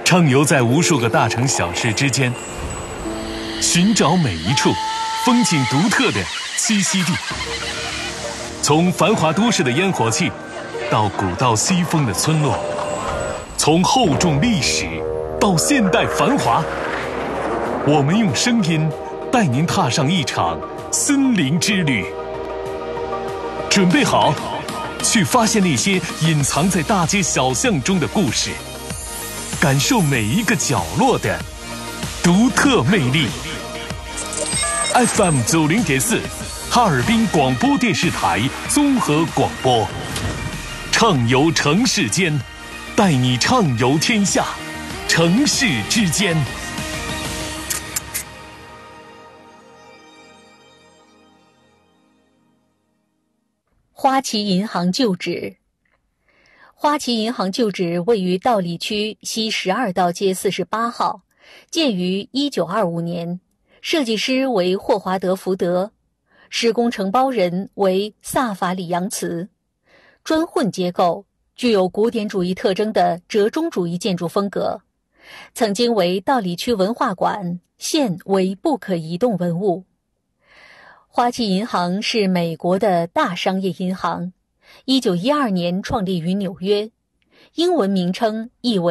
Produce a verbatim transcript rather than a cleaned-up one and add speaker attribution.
Speaker 1: 畅游在无数个大城小市之间，寻找每一处风景独特的栖息地。从繁华都市的烟火气，到古道西风的村落，从厚重历史到现代繁华，我们用声音带您踏上一场森林之旅。准备好，去发现那些隐藏在大街小巷中的故事，感受每一个角落的独特魅力。F M 九零点四，哈尔滨广播电视台综合广播，畅游城市间，带你畅游天下，城市之间。
Speaker 2: 花旗银行旧址。花旗银行旧址位于道里区西十二道街四十八号，建于一九二五年，设计师为霍华德·福德，施工承包人为萨法里扬茨。砖混结构，具有古典主义特征的折中主义建筑风格，曾经为道里区文化馆，现为不可移动文物。花旗银行是美国的大商业银行，一九一二年创立于纽约，英文名称意为